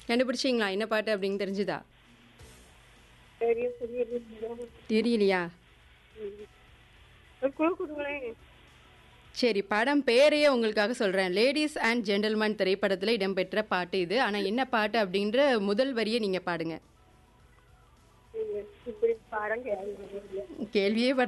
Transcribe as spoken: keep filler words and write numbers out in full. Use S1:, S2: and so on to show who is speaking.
S1: கண்டுபிடிச்சீங்களா? என்ன பாட்டு அப்படின்னு தெரிஞ்சுதா?
S2: தெரியும் தெரியும்.
S1: தெரியலையா?
S2: ஒரு குழு கொடுங்களேன்.
S1: சரி, படம் பேரையே உங்களுக்காக சொல்றேன். லேடீஸ் அண்ட் ஜென்டில்மேன் திரைப்படத்துல இடம்பெற்ற பாட்டு இது. ஆனா என்ன பாட்டு அப்படின்ற முதல் வரியை நீங்க பாடுங்க.
S2: இப்படி படம் கேள்வி
S1: கேள்வியே